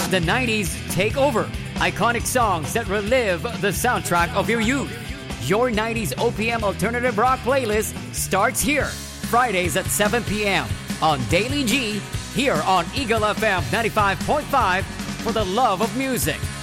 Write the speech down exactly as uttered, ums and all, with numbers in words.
The nineties take over. Iconic songs that relive the soundtrack of your youth. Your nineties O P M Alternative Rock playlist starts here. Fridays at seven p.m. on Daily G, here on Eagle F M ninety-five point five for the love of music.